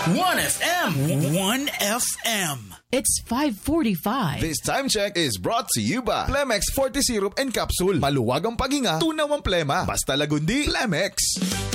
1FM. 1FM. It's 5:45. This time check is brought to you by Plemex Forte Syrup and Capsule. Maluwag ang paghinga, tunaw ang plema. Basta lagundi, Plemex.